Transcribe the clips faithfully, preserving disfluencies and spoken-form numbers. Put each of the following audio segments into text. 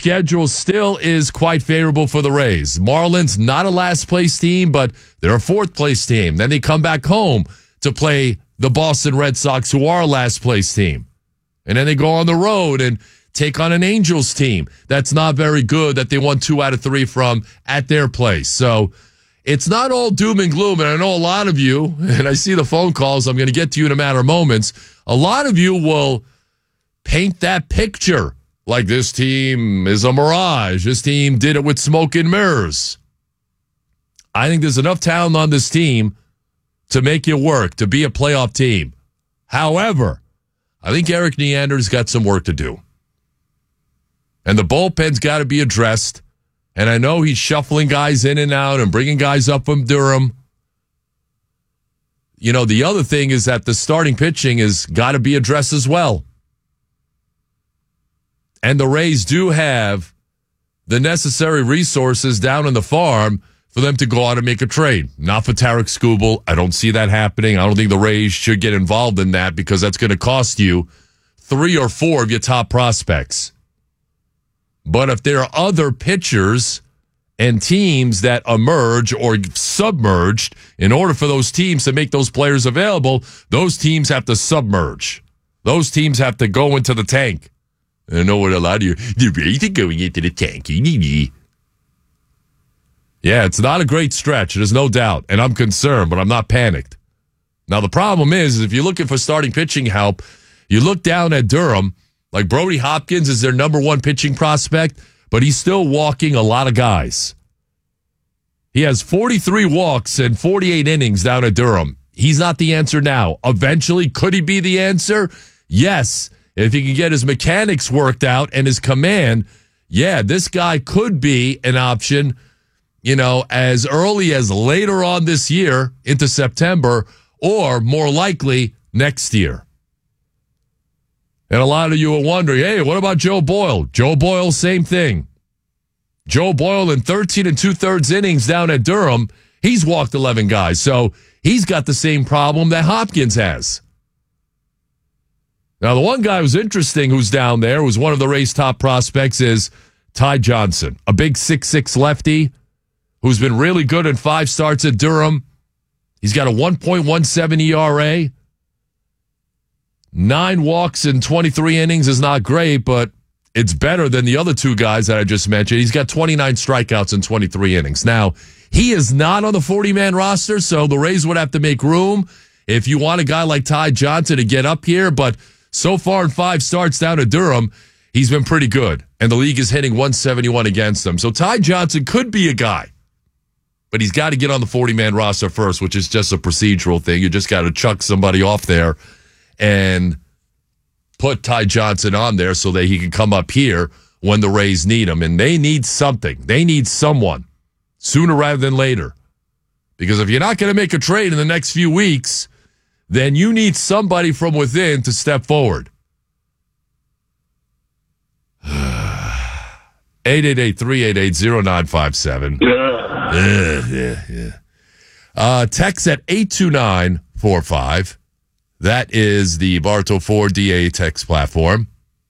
schedule still is quite favorable for the Rays. Marlins, not a last-place team, but they're a fourth-place team. Then they come back home to play the Boston Red Sox, who are a last-place team. And then they go on the road and take on an Angels team that's not very good, that they won two out of three from at their place. So it's not all doom and gloom, and I know a lot of you, and I see the phone calls, I'm going to get to you in a matter of moments, a lot of you will paint that picture like this team is a mirage. This team did it with smoke and mirrors. I think there's enough talent on this team to make it work, to be a playoff team. However, I think Eric Neander's got some work to do. And the bullpen's got to be addressed. And I know he's shuffling guys in and out and bringing guys up from Durham. You know, the other thing is that the starting pitching has got to be addressed as well. And the Rays do have the necessary resources down on the farm for them to go out and make a trade. Not for Tarek Skubal. I don't see that happening. I don't think the Rays should get involved in that because that's going to cost you three or four of your top prospects. But if there are other pitchers and teams that emerge or submerged, in order for those teams to make those players available, those teams have to submerge. Those teams have to go into the tank. I know what a lot of you, the Rays are going into the tank. Yeah, it's not a great stretch. There's no doubt. And I'm concerned, but I'm not panicked. Now, the problem is, if you're looking for starting pitching help, you look down at Durham, like Brody Hopkins is their number one pitching prospect, but he's still walking a lot of guys. He has forty-three walks and forty-eight innings down at Durham. He's not the answer now. Eventually, could he be the answer? Yes. If he can get his mechanics worked out and his command, yeah, this guy could be an option, you know, as early as later on this year into September, or more likely next year. And a lot of you are wondering, hey, what about Joe Boyle? Joe Boyle, same thing. Joe Boyle in thirteen and two-thirds innings down at Durham, he's walked eleven guys. So he's got the same problem that Hopkins has. Now, the one guy who's interesting who's down there, who's one of the Rays' top prospects, is Ty Johnson, a big six six lefty who's been really good in five starts at Durham. He's got a one point one seven E R A. Nine walks in twenty-three innings is not great, but it's better than the other two guys that I just mentioned. He's got twenty-nine strikeouts in twenty-three innings. Now, he is not on the forty-man roster, so the Rays would have to make room if you want a guy like Ty Johnson to get up here, but so far in five starts down at Durham, he's been pretty good, and the league is hitting one seventy-one against him. So Ty Johnson could be a guy, but he's got to get on the forty-man roster first, which is just a procedural thing. You just got to chuck somebody off there and put Ty Johnson on there so that he can come up here when the Rays need him. And they need something. They need someone sooner rather than later. Because if you're not going to make a trade in the next few weeks, then you need somebody from within to step forward. eight eight eight, three eight eight, zero nine five seven. Yeah, yeah, yeah. Uh, text at eight two nine four five. That is the Bartow four D A text platform.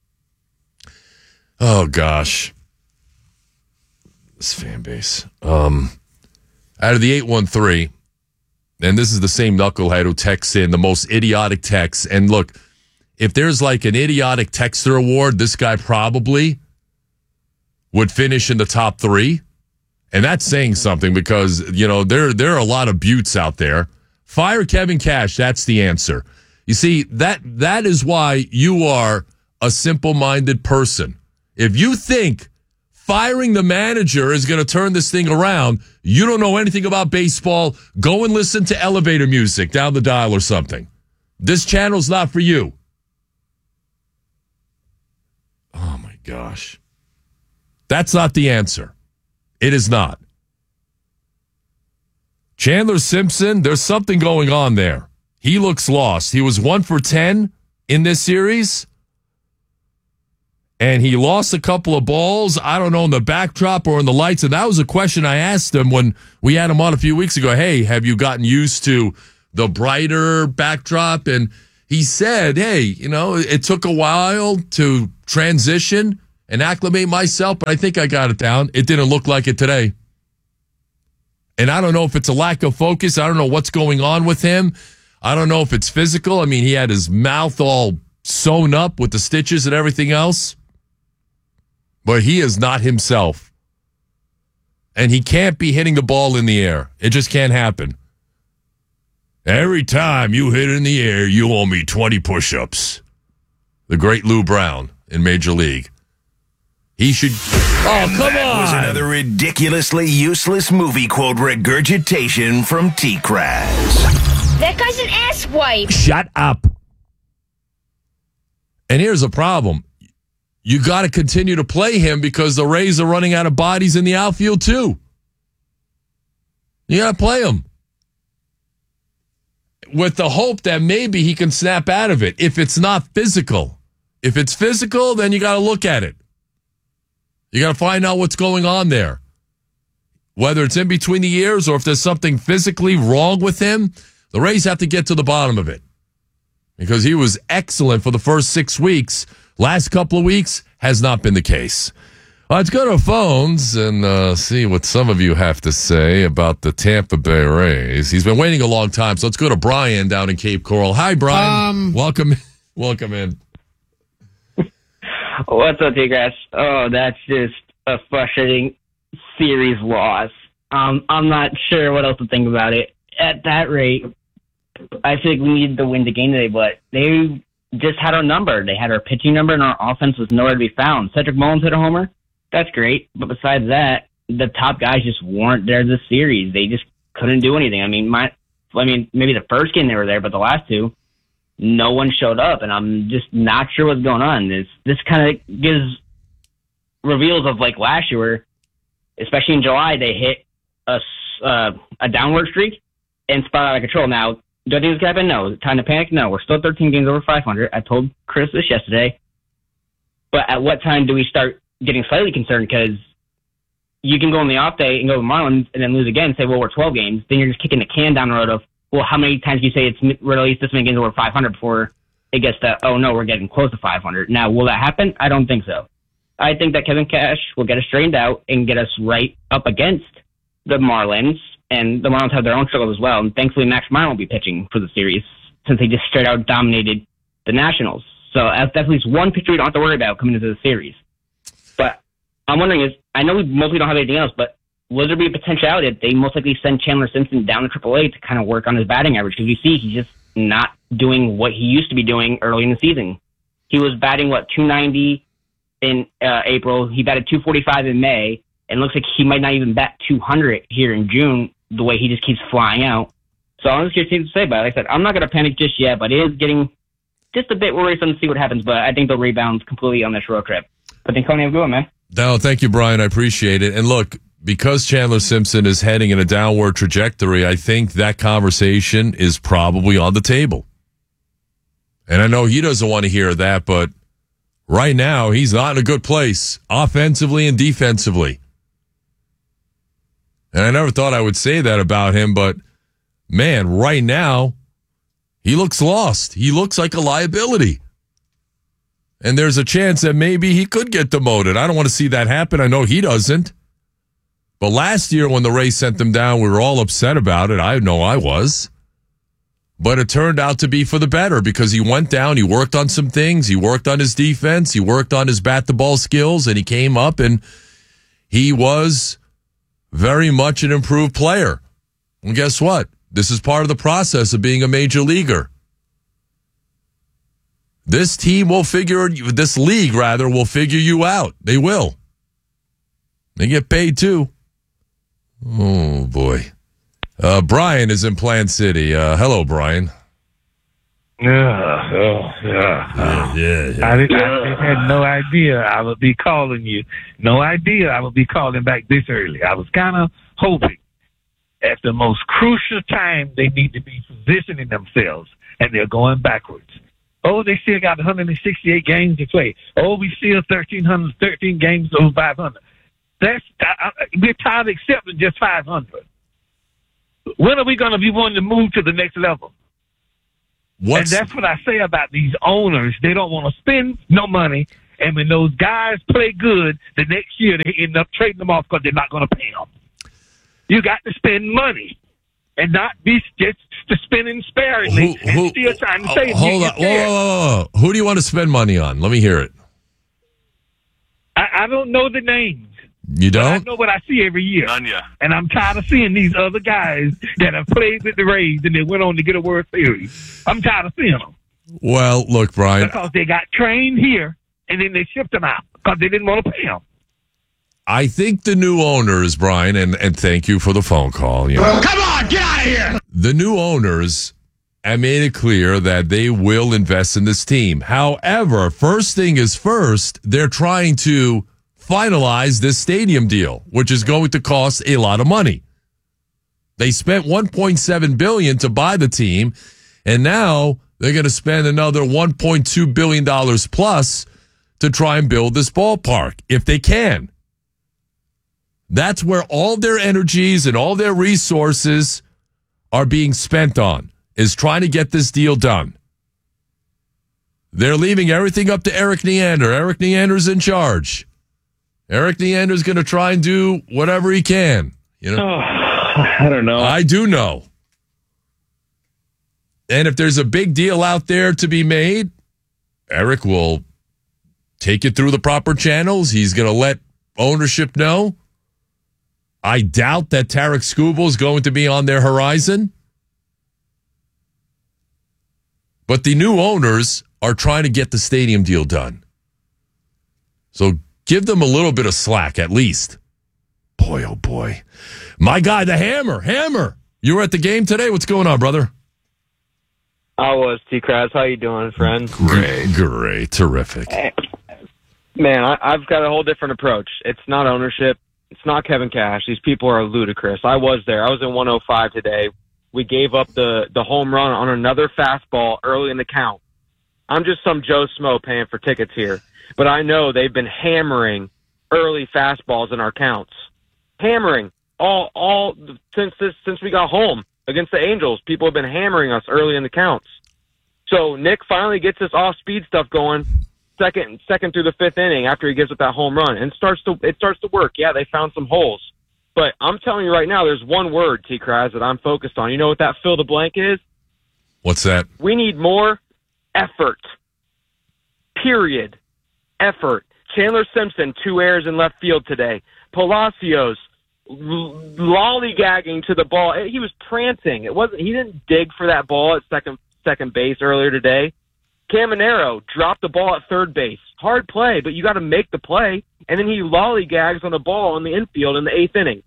Oh, gosh. This fan base. Um, out of the eight one three, and this is the same knucklehead who texts in the most idiotic texts. And look, if there's like an idiotic texter award, this guy probably would finish in the top three. And that's saying something because, you know, there, there are a lot of buttes out there. Fire Kevin Cash, that's the answer. You see, that that is why you are a simple-minded person. If you think firing the manager is going to turn this thing around, you don't know anything about baseball, go and listen to elevator music down the dial or something. This channel's not for you. Oh, my gosh. That's not the answer. It is not. Chandler Simpson, there's something going on there. He looks lost. He was one for ten in this series, and he lost a couple of balls, I don't know, in the backdrop or in the lights, and that was a question I asked him when we had him on a few weeks ago. Hey, have you gotten used to the brighter backdrop? And he said, hey, you know, it took a while to transition. and acclimate myself, but I think I got it down. It didn't look like it today. And I don't know if it's a lack of focus. I don't know what's going on with him. I don't know if it's physical. I mean, he had his mouth all sewn up with the stitches and everything else. But he is not himself. And he can't be hitting the ball in the air. It just can't happen. Every time you hit it in the air, you owe me twenty push-ups. The great Lou Brown in Major League. He should... Oh, and come that on! was another ridiculously useless movie quote regurgitation from T-Kraz. That guy's an asswipe. Shut up. And here's the problem. You got to continue to play him because the Rays are running out of bodies in the outfield, too. You got to play him. With the hope that maybe he can snap out of it if it's not physical. If it's physical, then you got to look at it. You got to find out what's going on there. Whether it's in between the ears or if there's something physically wrong with him, the Rays have to get to the bottom of it. Because he was excellent for the first six weeks. Last couple of weeks has not been the case. Uh, let's go to our phones and uh, see what some of you have to say about the Tampa Bay Rays. He's been waiting a long time, so let's go to Brian down in Cape Coral. Hi, Brian. Um, welcome, welcome in. What's up, T-Grass? Oh, that's just a frustrating series loss. Um, I'm not sure what else to think about it. At that rate, I think we needed to win the game today, but they just had our number. They had our pitching number, and our offense was nowhere to be found. Cedric Mullins hit a homer. That's great. But besides that, the top guys just weren't there this series. They just couldn't do anything. I mean, my, I mean, maybe the first game they were there, but the last two, no one showed up, and I'm just not sure what's going on. This this kind of gives reveals of like last year, where especially in July they hit a uh, a downward streak and spun out of control. Now, do I think this could happen? No. Time to panic? No. We're still thirteen games over five hundred. I told Chris this yesterday. But at what time do we start getting slightly concerned? Because you can go on the off day and go to the Marlins and then lose again and say, well, we're twelve games. Then you're just kicking the can down the road of, well, how many times do you say it's we're at least this many games over five hundred before it gets to, oh, no, we're getting close to five hundred. Now, will that happen? I don't think so. I think that Kevin Cash will get us straightened out and get us right up against the Marlins, and the Marlins have their own struggles as well. And thankfully, Max Meyer won't be pitching for the series since they just straight out dominated the Nationals. So that's at least one pitcher we don't have to worry about coming into the series. But I'm wondering is, I know we mostly don't have anything else, but will there be a potentiality that they most likely send Chandler Simpson down to triple A to kind of work on his batting average? Because we see he's just not doing what he used to be doing early in the season. He was batting, what, two ninety in uh, April. He batted two forty-five in May, and looks like he might not even bat two hundred here in June, the way he just keeps flying out. So I'm just curious to say about it. Like I said, I'm not going to panic just yet, but it is getting just a bit worrisome to see what happens. But I think they'll rebound completely on this road trip. But then Coney, have a good one, man. No, thank you, Brian. I appreciate it. And look, because Chandler Simpson is heading in a downward trajectory, I think that conversation is probably on the table. And I know he doesn't want to hear that, but right now he's not in a good place, offensively and defensively. And I never thought I would say that about him, but man, right now, he looks lost. He looks like a liability. And there's a chance that maybe he could get demoted. I don't want to see that happen. I know he doesn't. But last year when the Rays sent him down, we were all upset about it. I know I was. But it turned out to be for the better because he went down, he worked on some things, he worked on his defense, he worked on his bat-the-ball skills, and he came up and he was very much an improved player. And guess what? This is part of the process of being a major leaguer. This team will figure, this league rather, will figure you out. They will. They get paid too. Oh, boy. Uh, Brian is in Plant City. Uh, hello, Brian. Yeah, oh, yeah. Yeah, yeah, yeah. I, did, I had no idea I would be calling you. No idea I would be calling back this early. I was kind of hoping at the most crucial time they need to be positioning themselves, and they're going backwards. Oh, they still got one hundred sixty-eight games to play. Oh, we still thirteen hundred, thirteen games over five hundred. That's I, I, we're tired of accepting just five hundred. When are we going to be wanting to move to the next level? What's, and that's what I say about these owners. They don't want to spend no money, And when those guys play good, the next year they end up trading them off because they're not going to pay them. You got to spend money and not be just spending sparingly Who- and who- still trying to oh, save. hold on. Whoa, whoa, whoa, whoa. Who do you want to spend money on? Let me hear it. I, I don't know the names. You But I don't? know what I see every year. Anya. And I'm tired of seeing these other guys that have played with the Rays and they went on to get a World Series. I'm tired of seeing them Well, look, Brian, because they got trained here and then they shipped them out because they didn't want to pay them. I think the new owners, Brian, and, and thank you for the phone call. You know, Come on, get out of here! the new owners have made it clear that they will invest in this team. However, first thing is first, they're trying to finalize this stadium deal, which is going to cost a lot of money. They spent one point seven billion dollars to buy the team, and now they're going to spend another one point two billion dollars plus to try and build this ballpark, if they can. That's where all their energies and all their resources are being spent on, is trying to get this deal done. They're leaving everything up to Eric Neander. Eric Neander's in charge. Eric Neander's going to try and do whatever he can. You know, Oh, I don't know. I do know. And if there's a big deal out there to be made, Eric will take it through the proper channels. He's going to let ownership know. I doubt that Tarek Skubal is going to be on their horizon. But the new owners are trying to get the stadium deal done. So give them a little bit of slack, at least. Boy, oh boy. My guy, the Hammer. Hammer, you were at the game today. What's going on, brother? I was, T-Kraz. How you doing, friend? Great. Great. Terrific. Man, I, I've got a whole different approach. It's not ownership. It's not Kevin Cash. These people are ludicrous. I was there. I was in one oh five today. We gave up the, the home run on another fastball early in the count. I'm just some Joe Smo paying for tickets here. But I know they've been hammering early fastballs in our counts. Hammering. All all since this since we got home against the Angels. People have been hammering us early in the counts. So Nick finally gets this off-speed stuff going second second through the fifth inning after he gives up that home run, and starts to it starts to work. Yeah, they found some holes. But I'm telling you right now, there's one word, T-Kraz, that I'm focused on. You know what that fill the blank is? What's that? We need more effort. Period. Effort. Chandler Simpson, two errors in left field today. Palacios l- lollygagging to the ball. He was prancing. It wasn't. He didn't dig for that ball at second second base earlier today. Caminero dropped the ball at third base. Hard play, but you got to make the play. And then he lollygags on the ball in the infield in the eighth inning.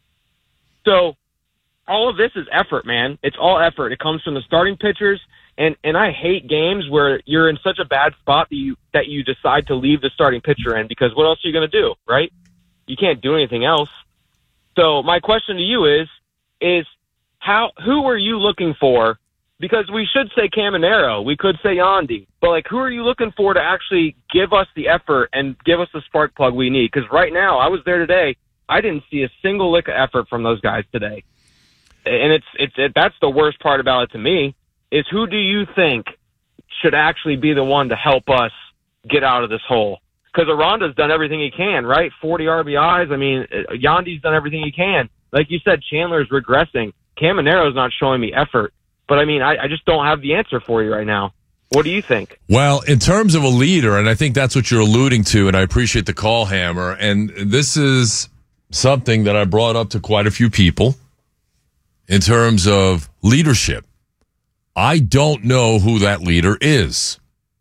So all of this is effort, man. It's all effort. It comes from the starting pitchers. And and I hate games where you're in such a bad spot that you that you decide to leave the starting pitcher in, because what else are you going to do, right? You can't do anything else. So my question to you is is how who are you looking for? Because we should say Caminero, we could say Yandy, but like who are you looking for to actually give us the effort and give us the spark plug we need? Because right now, I was there today, I didn't see a single lick of effort from those guys today, and it's it's it, that's the worst part about it to me. Is who do you think should actually be the one to help us get out of this hole? Because Aranda's done everything he can, right? forty R B Is. I mean, Yandy's done everything he can. Like you said, Chandler's regressing. Caminero's not showing me effort. But, I mean, I, I just don't have the answer for you right now. What do you think? Well, in terms of a leader, and I think that's what you're alluding to, and I appreciate the call, Hammer, and this is something that I brought up to quite a few people in terms of leadership. I don't know who that leader is.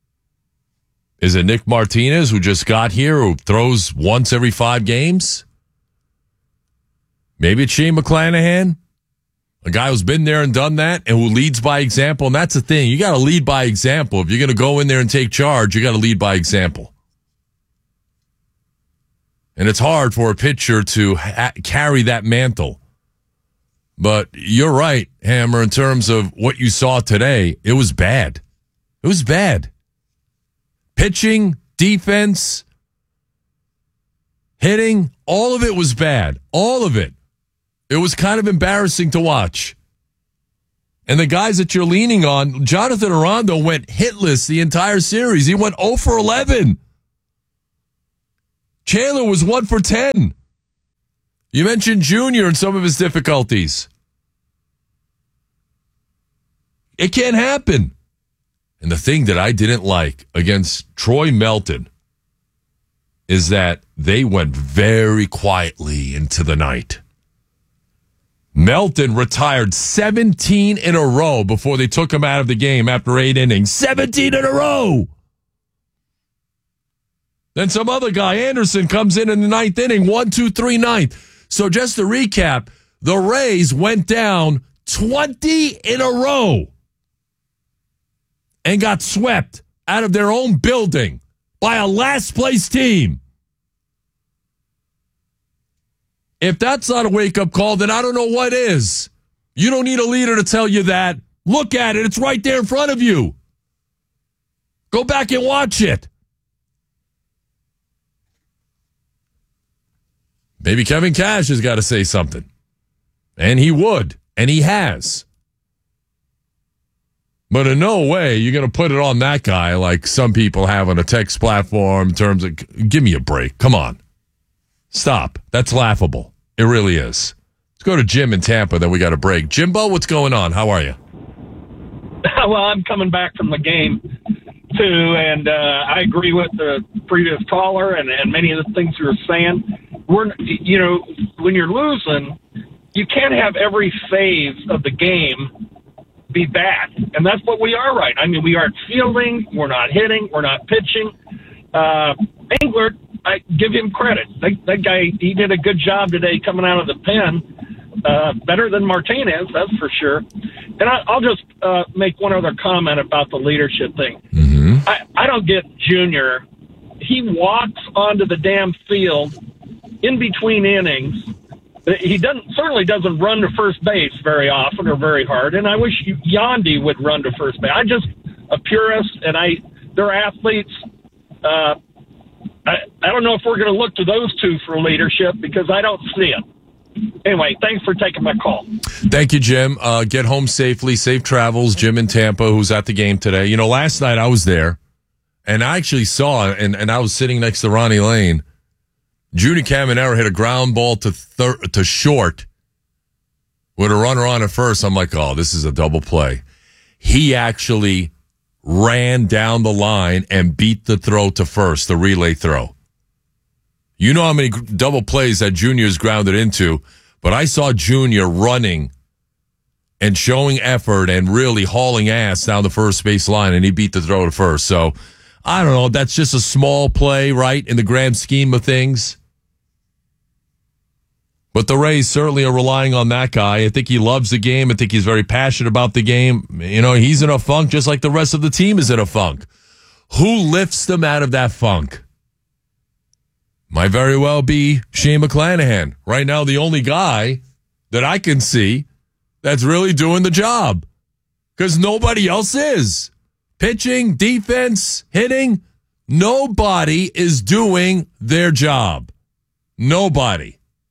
Is it Nick Martinez, who just got here, who throws once every five games? Maybe it's Shane McClanahan, a guy who's been there and done that and who leads by example. And that's the thing. You got to lead by example. If you're going to go in there and take charge, you got to lead by example. And it's hard for a pitcher to ha- carry that mantle. But you're right, Hammer, in terms of what you saw today. It was bad. It was bad. Pitching, defense, hitting, all of it was bad. All of it. It was kind of embarrassing to watch. And the guys that you're leaning on, Jonathan Aranda went hitless the entire series. He went oh for eleven. Chandler was one for ten. You mentioned Junior and some of his difficulties. It can't happen. And the thing that I didn't like against Troy Melton is that they went very quietly into the night. Melton retired seventeen in a row before they took him out of the game after eight innings. seventeen in a row! Then some other guy, Anderson, comes in in the ninth inning, one, two, three, ninth. So just to recap, the Rays went down twenty in a row and got swept out of their own building by a last-place team. If that's not a wake-up call, then I don't know what is. You don't need a leader to tell you that. Look at it. It's right there in front of you. Go back and watch it. Maybe Kevin Cash has got to say something. And he would. And he has. But in no way you're going to put it on that guy like some people have on a text platform in terms of, give me a break. Come on. Stop. That's laughable. It really is. Let's go to Jim in Tampa, then we got a break. Jimbo, what's going on? How are you? Well, I'm coming back from the game, too, and uh, I agree with the previous caller and, and many of the things you were saying. We're, you know, when you're losing, you can't have every phase of the game be bad, and that's what we are right. I mean, we aren't fielding, we're not hitting, we're not pitching. Uh, Englert, I give him credit. That, that guy, he did a good job today coming out of the pen, uh, better than Martinez, that's for sure. And I, I'll just uh, make one other comment about the leadership thing. Mm-hmm. I, I don't get Junior. He walks onto the damn field in between innings. He doesn't certainly doesn't run to first base very often or very hard, and I wish Yandy would run to first base. I just a purist, and I they're athletes. Uh, I, I don't know if we're going to look to those two for leadership because I don't see it. Anyway, thanks for taking my call. Thank you, Jim. Uh, get home safely. Safe travels. Jim in Tampa, who's at the game today. You know, last night I was there, and I actually saw, and, and I was sitting next to Ronnie Lane. Junior Caminero hit a ground ball to thir- to short with a runner on at first. I'm like, oh, this is a double play. He actually ran down the line and beat the throw to first, the relay throw. You know how many double plays that Junior's grounded into, but I saw Junior running and showing effort and really hauling ass down the first base line, and he beat the throw to first. So, I don't know. That's just a small play, right, in the grand scheme of things. But the Rays certainly are relying on that guy. I think he loves the game. I think he's very passionate about the game. You know, he's in a funk just like the rest of the team is in a funk. Who lifts them out of that funk? Might very well be Shane McClanahan. Right now, the only guy that I can see that's really doing the job. Because nobody else is. Pitching, defense, hitting, nobody is doing their job. Nobody.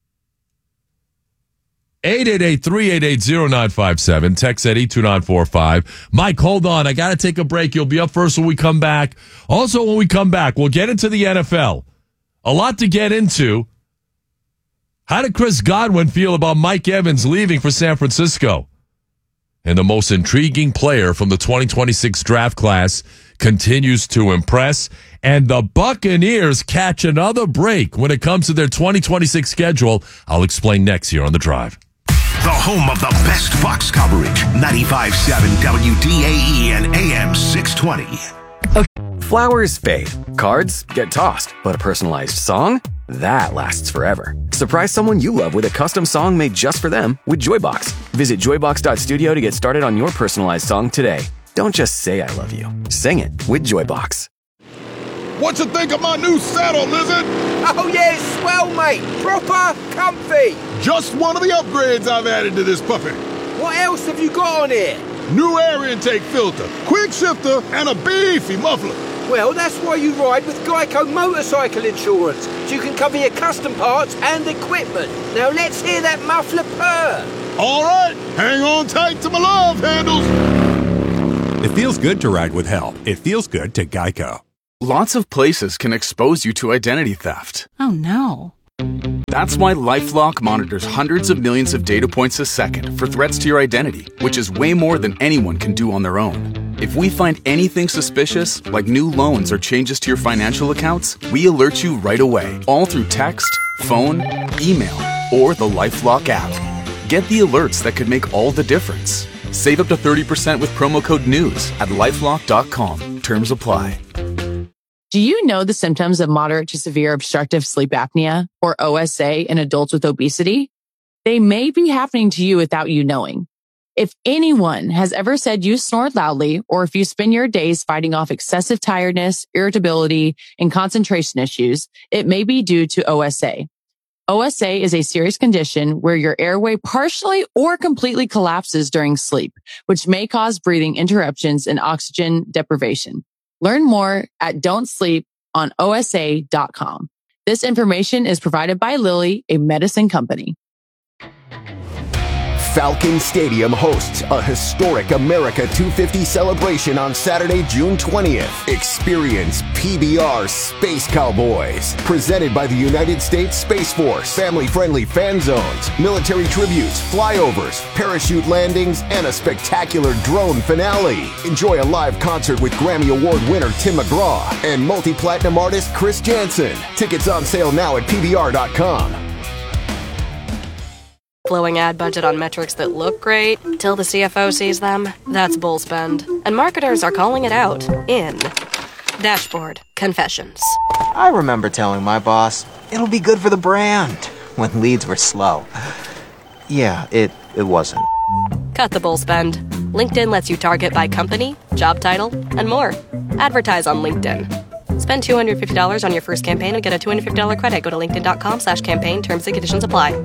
eight eight eight, three eight eight, zero nine five seven. Text at eight two nine four five. Mike, hold on. I got to take a break. You'll be up first when we come back. Also, when we come back, we'll get into the N F L. A lot to get into. How did Chris Godwin feel about Mike Evans leaving for San Francisco? And the most intriguing player from the twenty twenty-six draft class continues to impress. And the Buccaneers catch another break when it comes to their twenty twenty-six schedule. I'll explain next here on The Drive. The home of the best Fox coverage. ninety-five point seven W D A E and A M six twenty. Flowers fade. Cards get tossed. But a personalized song? That lasts forever. Surprise someone you love with a custom song made just for them with Joybox. Visit joybox dot studio to get started on your personalized song today. Don't just say I love you. Sing it with Joybox. What you think of my new saddle, Lizard? Oh, yeah, it's swell, mate. Proper comfy. Just one of the upgrades I've added to this puppy. What else have you got on here? New air intake filter, quick shifter, and a beefy muffler. Well, that's why you ride with Geico Motorcycle Insurance, so you can cover your custom parts and equipment. Now let's hear that muffler purr. All right, hang on tight to my love handles. It feels good to ride with help. It feels good to Geico. Lots of places can expose you to identity theft. Oh, no. That's why LifeLock monitors hundreds of millions of data points a second for threats to your identity, which is way more than anyone can do on their own. If we find anything suspicious, like new loans or changes to your financial accounts, we alert you right away, all through text, phone, email, or the LifeLock app. Get the alerts that could make all the difference. Save up to thirty percent with promo code NEWS at lifelock dot com. Terms apply. Do you know the symptoms of moderate to severe obstructive sleep apnea, or O S A, in adults with obesity? They may be happening to you without you knowing. If anyone has ever said you snore loudly, or if you spend your days fighting off excessive tiredness, irritability, and concentration issues, it may be due to O S A. O S A is a serious condition where your airway partially or completely collapses during sleep, which may cause breathing interruptions and oxygen deprivation. Learn more at don't sleep on O S A dot com. This information is provided by Lilly, a medicine company. Falcon Stadium hosts a historic America two fifty celebration on Saturday, June twentieth. Experience P B R Space Cowboys, presented by the United States Space Force. Family-friendly fan zones, military tributes, flyovers, parachute landings, and a spectacular drone finale. Enjoy a live concert with Grammy Award winner Tim McGraw and multi-platinum artist Chris Jansen. Tickets on sale now at P B R dot com. Blowing ad budget on metrics that look great till the C F O sees them. That's bull spend. And marketers are calling it out in Dashboard Confessions. I remember telling my boss, it'll be good for the brand, when leads were slow. Yeah, it, it wasn't. Cut the bull spend. LinkedIn lets you target by company, job title, and more. Advertise on LinkedIn. Spend two hundred fifty dollars on your first campaign and get a two hundred fifty dollars credit. Go to linkedin.com slash campaign. Terms and conditions apply.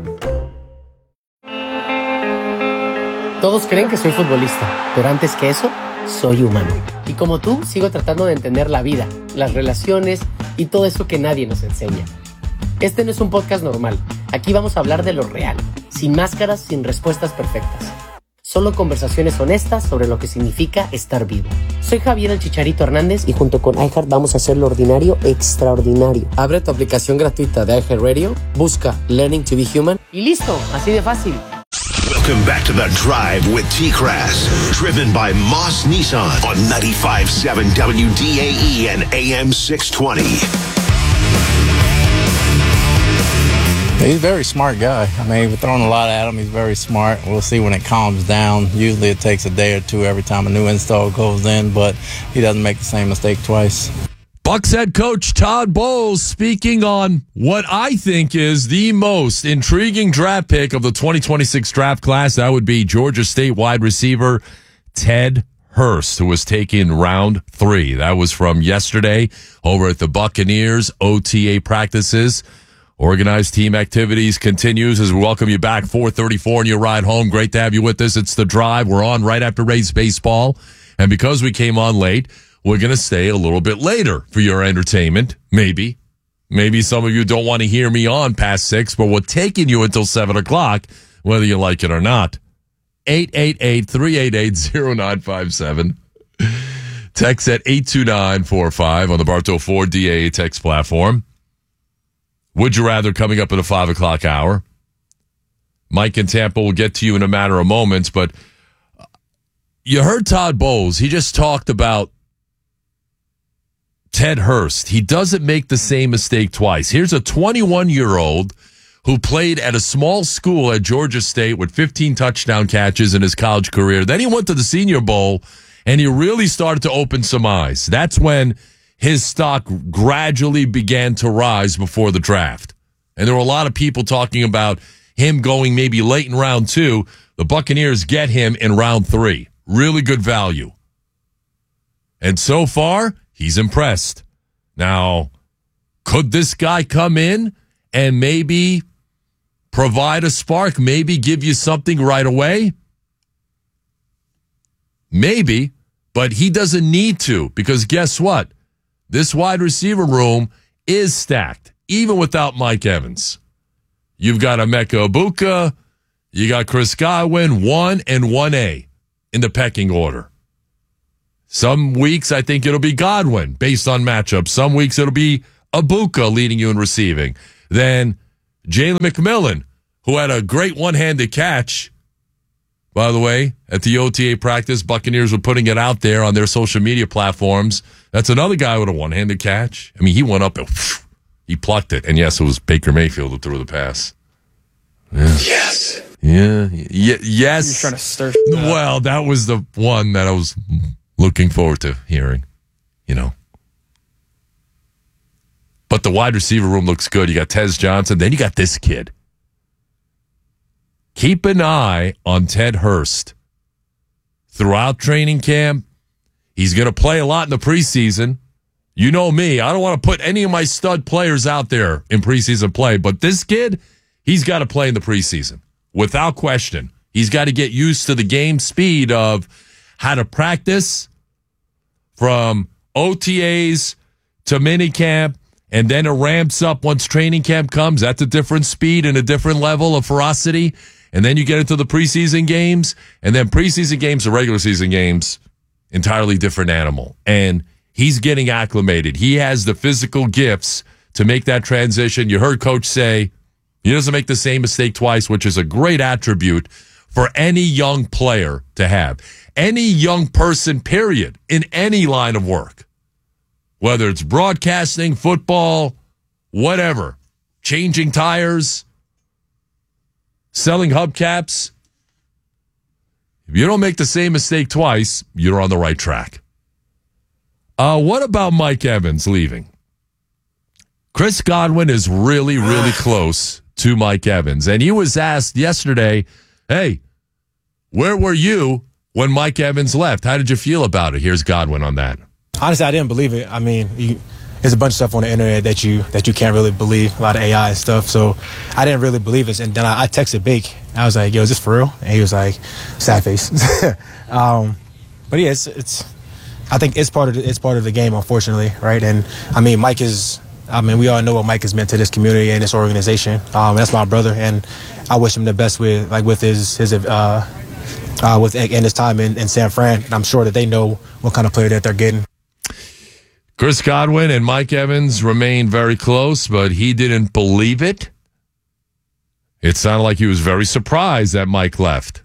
Todos creen que soy futbolista, pero antes que eso, soy humano. Y como tú, sigo tratando de entender la vida, las relaciones y todo eso que nadie nos enseña. Este no es un podcast normal. Aquí vamos a hablar de lo real, sin máscaras, sin respuestas perfectas. Solo conversaciones honestas sobre lo que significa estar vivo. Soy Javier el Chicharito Hernández y junto con iHeart vamos a hacer lo ordinario extraordinario. Abre tu aplicación gratuita de iHeartRadio, busca Learning to be Human y listo, así de fácil. Welcome back to The Drive with T-Crass, driven by Moss Nissan on ninety-five point seven W D A E and A M six twenty. He's a very smart guy. I mean, we're throwing a lot at him. He's very smart. We'll see when it calms down. Usually it takes a day or two every time a new install goes in, but he doesn't make the same mistake twice. Bucs head coach Todd Bowles speaking on what I think is the most intriguing draft pick of the twenty twenty-six draft class. That would be Georgia State wide receiver Ted Hurst, who was taken round three. That was from yesterday over at the Buccaneers O T A practices. Organized team activities continues as we welcome you back. four thirty-four on your ride home. Great to have you with us. It's The Drive. We're on right after Rays baseball. And because we came on late, we're going to stay a little bit later for your entertainment. Maybe. Maybe some of you don't want to hear me on past six, but we're taking you until seven o'clock, whether you like it or not. eight eight eight, three eight eight, zero nine five seven. Text at eight two nine four five on the Bartow Ford D A A text platform. Would you rather coming up at the five o'clock hour? Mike in Tampa will get to you in a matter of moments, but you heard Todd Bowles. He just talked about Ted Hurst. He doesn't make the same mistake twice. Here's a twenty-one-year-old who played at a small school at Georgia State with fifteen touchdown catches in his college career. Then he went to the Senior Bowl, and he really started to open some eyes. That's when his stock gradually began to rise before the draft. And there were a lot of people talking about him going maybe late in round two. The Buccaneers get him in round three. Really good value. And so far, he's impressed. Now, could this guy come in and maybe provide a spark, maybe give you something right away? Maybe, but he doesn't need to, because guess what? This wide receiver room is stacked, even without Mike Evans. You've got Emeka Egbuka, you got Chris Godwin, one and one A in the pecking order. Some weeks I think it'll be Godwin based on matchups. Some weeks it'll be Ibuka leading you in receiving. Then Jalen McMillan, who had a great one-handed catch, by the way, at the O T A practice. Buccaneers were putting it out there on their social media platforms. That's another guy with a one-handed catch. I mean, he went up and whew, he plucked it. And yes, it was Baker Mayfield who threw the pass. Yeah. Yes. Yeah. Y- yes. You're trying to stir. Well, that was the one that I was looking forward to hearing, you know. But the wide receiver room looks good. You got Tez Johnson. Then you got this kid. Keep an eye on Ted Hurst. Throughout training camp, he's going to play a lot in the preseason. You know me. I don't want to put any of my stud players out there in preseason play. But this kid, he's got to play in the preseason. Without question. He's got to get used to the game speed of how to practice from O T As to minicamp. And then it ramps up once training camp comes. That's a different speed and a different level of ferocity. And then you get into the preseason games. And then preseason games to regular season games, entirely different animal. And he's getting acclimated. He has the physical gifts to make that transition. You heard Coach say he doesn't make the same mistake twice, which is a great attribute for any young player to have. Any young person, period, in any line of work. Whether it's broadcasting, football, whatever, changing tires, selling hubcaps. If you don't make the same mistake twice, you're on the right track. Uh, what about Mike Evans leaving? Chris Godwin is really, really close to Mike Evans. And he was asked yesterday, hey, where were you when Mike Evans left? How did you feel about it? Here's Godwin on that. Honestly, I didn't believe it. I mean, you, there's a bunch of stuff on the internet that you that you can't really believe, a lot of A I and stuff. So I didn't really believe it. And then I, I texted Bake. I was like, yo, is this for real? And he was like, sad face. um, but yeah, it's, it's I think it's part of the, it's part of the game, unfortunately, right? And I mean, Mike is. I mean, we all know what Mike has meant to this community and this organization. Um, that's my brother, and I wish him the best with like with his his uh, uh with and his time in, in San Fran. And I'm sure that they know what kind of player that they're getting. Chris Godwin and Mike Evans remain very close, but he didn't believe it. It sounded like he was very surprised that Mike left.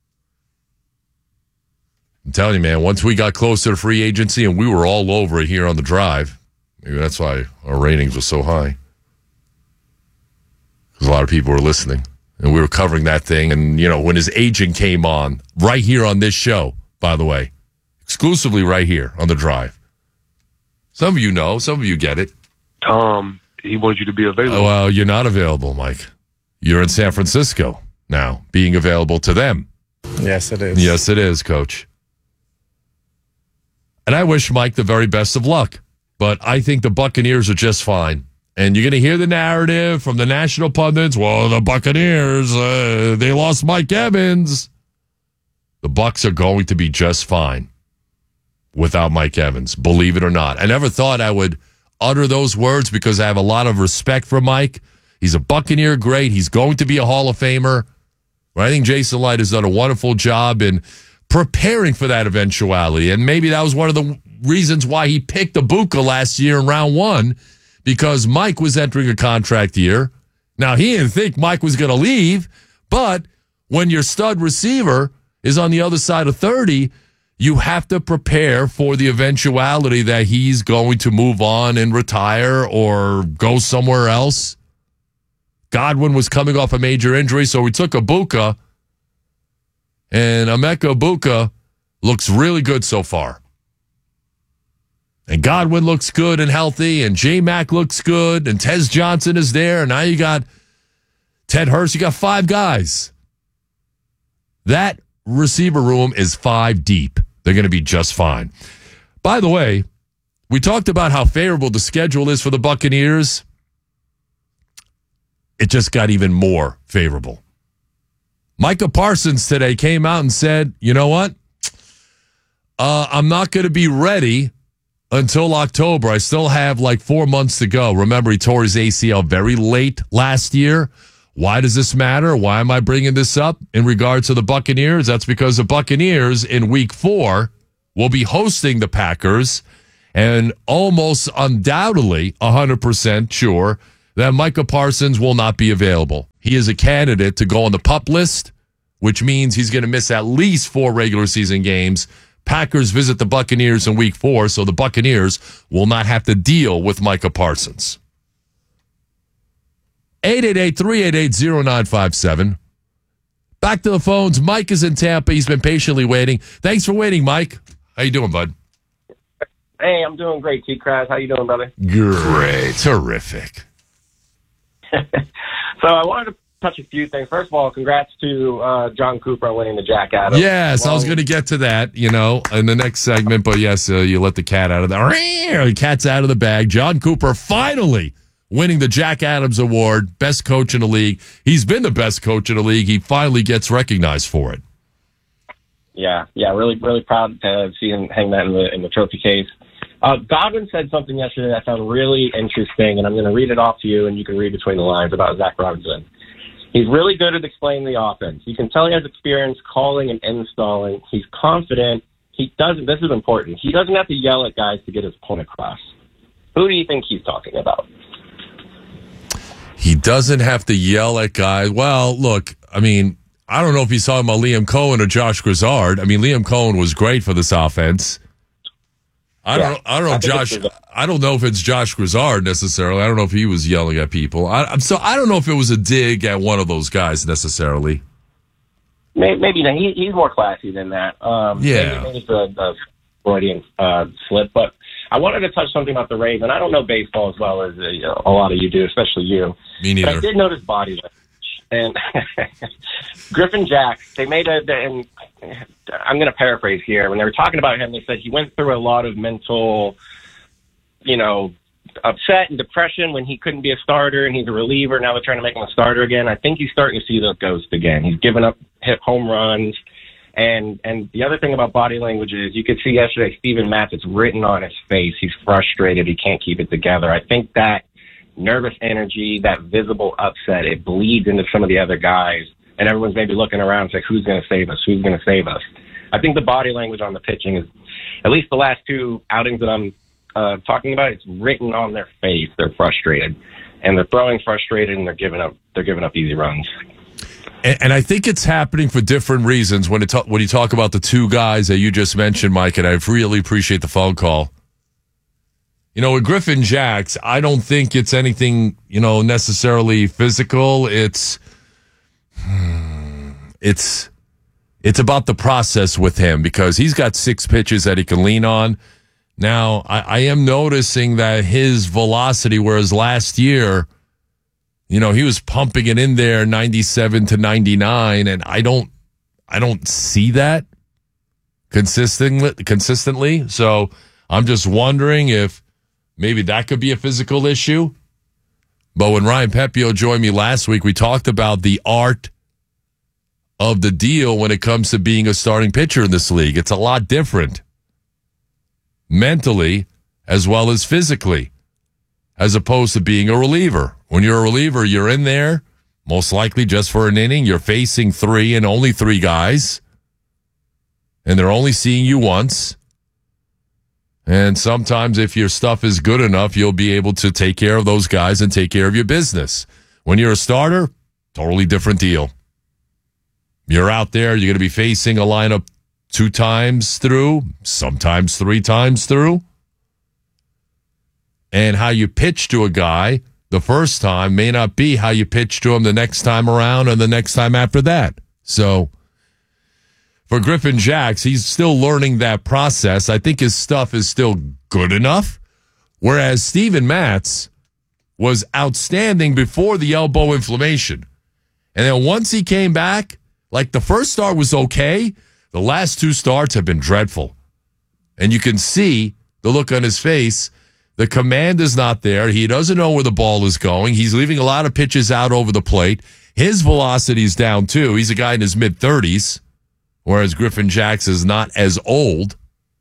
I'm telling you, man, once we got closer to free agency and we were all over it here on the drive, maybe that's why our ratings were so high. Because a lot of people were listening, and we were covering that thing. And, you know, when his agent came on, right here on this show, by the way, exclusively right here on the drive. Some of you know. Some of you get it. Tom, he wants you to be available. Oh, well, you're not available, Mike. You're in San Francisco now, being available to them. Yes, it is. Yes, it is, Coach. And I wish Mike the very best of luck. But I think the Buccaneers are just fine. And you're going to hear the narrative from the national pundits. Well, the Buccaneers, uh, they lost Mike Evans. The Bucs are going to be just fine without Mike Evans, believe it or not. I never thought I would utter those words because I have a lot of respect for Mike. He's a Buccaneer great. He's going to be a Hall of Famer. But I think Jason Light has done a wonderful job in preparing for that eventuality. And maybe that was one of the reasons why he picked Ibuka last year in round one, because Mike was entering a contract year. Now, he didn't think Mike was going to leave, but when your stud receiver is on the other side of thirty, you have to prepare for the eventuality that he's going to move on and retire or go somewhere else. Godwin was coming off a major injury, so we took Ibuka, and Emeka Ibuka looks really good so far. And Godwin looks good and healthy, and J-Mac looks good, and Tez Johnson is there, and now you got Ted Hurst. You got five guys. That receiver room is five deep. They're going to be just fine. By the way, we talked about how favorable the schedule is for the Buccaneers. It just got even more favorable. Micah Parsons today came out and said, you know what? Uh, I'm not going to be ready until October. I still have like four months to go. Remember, he tore his A C L very late last year. Why does this matter? Why am I bringing this up in regards to the Buccaneers? That's because the Buccaneers in week four will be hosting the Packers, and almost undoubtedly one hundred percent sure that Micah Parsons will not be available. He is a candidate to go on the PUP list, which means he's going to miss at least four regular season games. Packers visit the Buccaneers in week four, so the Buccaneers will not have to deal with Micah Parsons. eight eight eight, three eight eight, zero nine five seven. Back to the phones. Mike is in Tampa. He's been patiently waiting. Thanks for waiting, Mike. How you doing, bud? Hey, I'm doing great, T-Kraz. How you doing, brother? Great. Terrific. So I wanted to touch a few things. First of all, congrats to uh, John Cooper on winning the Jack Adams. Yes, well, I was going to get to that, you know, in the next segment. But yes, uh, you let the cat out of the the cat's out of the bag. John Cooper finally winning the Jack Adams Award, best coach in the league. He's been the best coach in the league. He finally gets recognized for it. Yeah, yeah, really, really proud to see him hang that in the in the trophy case. Uh, Godwin said something yesterday that I found really interesting, and I'm going to read it off to you, and you can read between the lines about Zach Robinson. He's really good at explaining the offense. You can tell he has experience calling and installing. He's confident. He doesn't. This is important. He doesn't have to yell at guys to get his point across. Who do you think he's talking about? He doesn't have to yell at guys. Well, look, I mean, I don't know if he's talking about Liam Cohen or Josh Grizzard. I mean, Liam Cohen was great for this offense. I don't. Yeah, I don't know, I Josh. I don't know if it's Josh Grizzard necessarily. I don't know if he was yelling at people. I, I'm so. I don't know if it was a dig at one of those guys necessarily. Maybe, maybe not. He, he's more classy than that. Um, yeah, maybe, maybe it's a, a Freudian uh, slip. But I wanted to touch something about the Rays, and I don't know baseball as well as uh, you know, a lot of you do, especially you. Me neither. But I did notice body language. And Griffin Jack, they made a, and I'm going to paraphrase here. When they were talking about him, they said he went through a lot of mental, you know, upset and depression when he couldn't be a starter, and he's a reliever. Now they're trying to make him a starter again. I think he's starting to see the ghost again. He's given up hit home runs. And and the other thing about body language is you could see yesterday Steven Matz, it's written on his face. He's frustrated. He can't keep it together. I think that nervous energy, that visible upset, it bleeds into some of the other guys, and everyone's maybe looking around and saying, who's going to save us? Who's going to save us? I think the body language on the pitching is, at least the last two outings that I'm uh, talking about, it's written on their face. They're frustrated, and they're throwing frustrated, and they're giving up. They're giving up easy runs. And, and I think it's happening for different reasons. When it ta- when you talk about the two guys that you just mentioned, Mike, and I really appreciate the phone call. You know, with Griffin Jacks, I don't think it's anything, you know, necessarily physical. It's, it's, it's about the process with him because he's got six pitches that he can lean on. Now, I, I am noticing that his velocity, whereas last year, you know, he was pumping it in there ninety-seven to ninety-nine, and I don't, I don't see that consistently. Consistently, so I'm just wondering if maybe that could be a physical issue. But when Ryan Pepio joined me last week, we talked about the art of the deal when it comes to being a starting pitcher in this league. It's a lot different mentally as well as physically, as opposed to being a reliever. When you're a reliever, you're in there, most likely just for an inning. You're facing three and only three guys, and they're only seeing you once. And sometimes if your stuff is good enough, you'll be able to take care of those guys and take care of your business. When you're a starter, totally different deal. You're out there, you're going to be facing a lineup two times through, sometimes three times through. And how you pitch to a guy the first time may not be how you pitch to him the next time around and the next time after that. So for Griffin Jacks, he's still learning that process. I think his stuff is still good enough. Whereas Steven Matz was outstanding before the elbow inflammation. And then once he came back, like the first start was okay. The last two starts have been dreadful. And you can see the look on his face. The command is not there. He doesn't know where the ball is going. He's leaving a lot of pitches out over the plate. His velocity is down too. He's a guy in his mid-thirties. Whereas Griffin Jacks is not as old.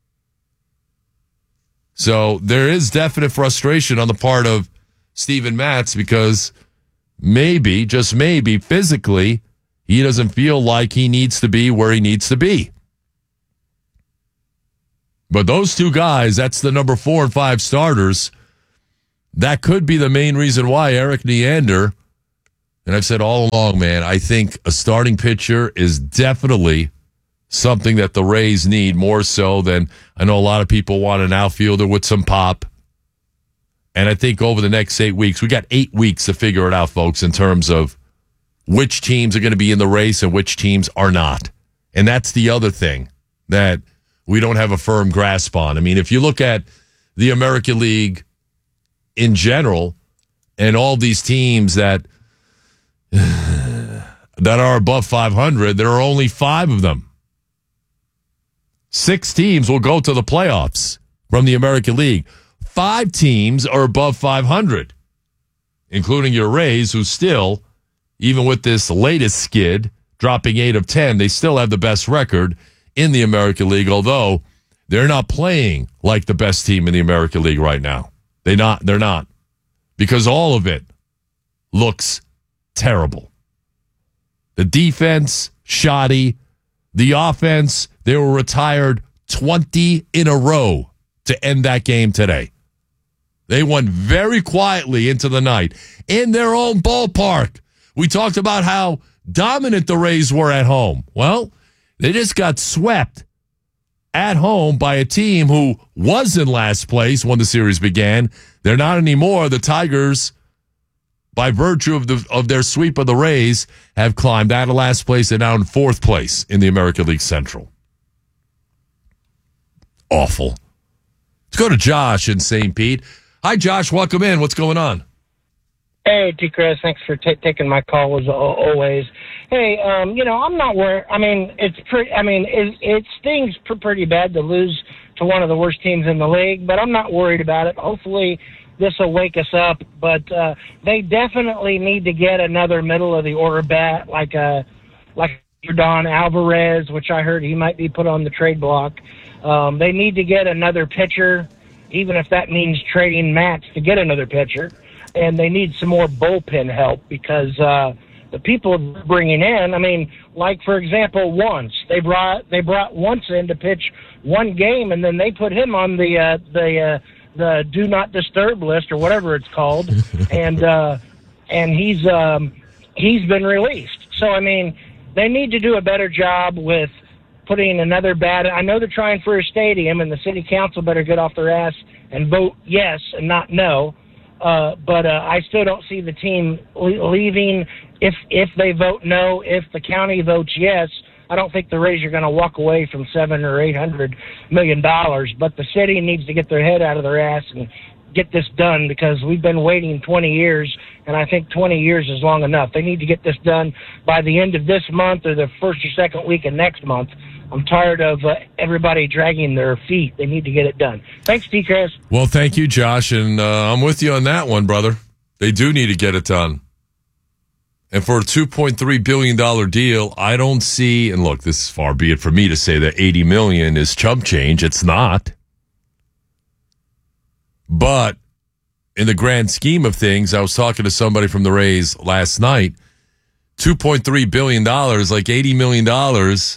So there is definite frustration on the part of Steven Matz because maybe, just maybe, physically, he doesn't feel like he needs to be where he needs to be. But those two guys, that's the number four and five starters. That could be the main reason why Eric Neander, and I've said all along, man, I think a starting pitcher is definitely something that the Rays need more so than I know a lot of people want an outfielder with some pop. And I think over the next eight weeks, we got eight weeks to figure it out, folks, in terms of which teams are going to be in the race and which teams are not. And that's the other thing that we don't have a firm grasp on. I mean, if you look at the American League in general and all these teams that that are above five hundred, there are only five of them. Six teams will go to the playoffs from the American League. Five teams are above five hundred, including your Rays, who still, even with this latest skid, dropping eight of ten, they still have the best record in the American League, although they're not playing like the best team in the American League right now. They not, they're not. Because all of it looks terrible. The defense, shoddy. The offense, they were retired twenty in a row to end that game today. They went very quietly into the night in their own ballpark. We talked about how dominant the Rays were at home. Well, they just got swept at home by a team who was in last place when the series began. They're not anymore. The Tigers, by virtue of the of their sweep of the Rays, have climbed out of last place and now in fourth place in the American League Central. Awful. Let's go to Josh in Saint Pete. Hi, Josh. Welcome in. What's going on? Hey, T. Chris. Thanks for t- taking my call as always. Hey, um, you know, I'm not worried. I mean, it's pretty. I mean, it, it stings pr- pretty bad to lose to one of the worst teams in the league, but I'm not worried about it. Hopefully, this will wake us up. But uh, they definitely need to get another middle of the order bat, like a like Don Alvarez, which I heard he might be put on the trade block. Um, they need to get another pitcher, even if that means trading Matz to get another pitcher. And they need some more bullpen help because uh, the people bringing in, I mean, like, for example, once they brought they brought once in to pitch one game, and then they put him on the uh, the uh, the do not disturb list or whatever it's called, and uh, and he's um, he's been released. So I mean, they need to do a better job with putting another bat. I know they're trying for a stadium, and the city council better get off their ass and vote yes and not no. Uh, but uh, I still don't see the team le- leaving if if they vote no. If the county votes yes, I don't think the Rays are going to walk away from seven or eight hundred million dollars. But the city needs to get their head out of their ass and get this done because we've been waiting twenty years, and I think twenty years is long enough. They need to get this done by the end of this month or the first or second week of next month. I'm tired of uh, everybody dragging their feet. They need to get it done. Thanks, T. Chris. Well, thank you, Josh, and uh, I'm with you on that one, brother. They do need to get it done. And for a two point three billion dollars deal, I don't see, and look, this is far be it for me to say that eighty million dollars is chump change. It's not. But in the grand scheme of things, I was talking to somebody from the Rays last night, two point three billion dollars, like eighty million dollars,